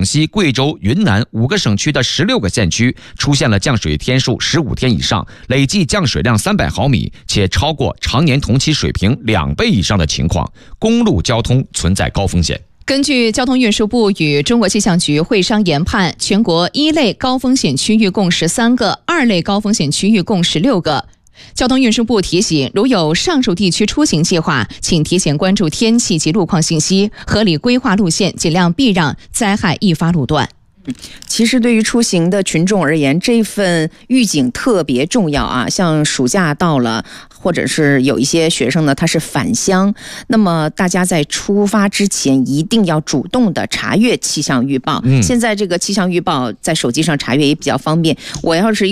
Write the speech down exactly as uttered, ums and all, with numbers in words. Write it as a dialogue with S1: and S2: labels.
S1: 广西、贵州、云南五个省区的十六个县区出现了降水天数十五天以上，累计降水量三百毫米，且超过常年同期水平两倍以上的情况，公路交通存在高风险。
S2: 根据交通运输部与中国气象局会商研判，全国一类高风险区域共十三个，二类高风险区域共十六个。交通运输部提醒，如有上述地区出行计划，请提前关注天气及路况信息，合理规划路线，尽量避让灾害易发路段。
S3: 其实对于出行的群众而言，这份预警特别重要啊！像暑假到了，或者是有一些学生呢，他是返乡，那么大家在出发之前一定要主动的查阅气象预报。嗯、现在这个气象预报在手机上查阅也比较方便。我要是